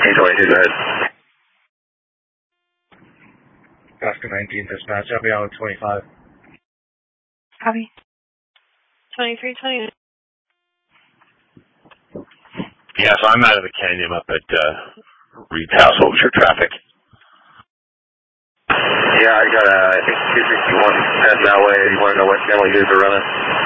822, go ahead. Oscar 19 dispatch, I'll be on 25. Copy. 2320. Yeah, so I'm out of the canyon up at Reed's house. What was your traffic? Yeah, I got I think 261 heading that way. You want to know what channel you guys are running?